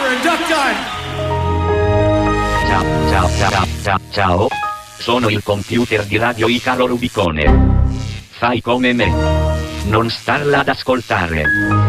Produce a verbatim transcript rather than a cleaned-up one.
Tyler and Duck Time! Ciao, ciao, ciao, ciao, ciao. Sono il computer di Radio Icaro Rubicone. Fai come me. Non starla ad ascoltare.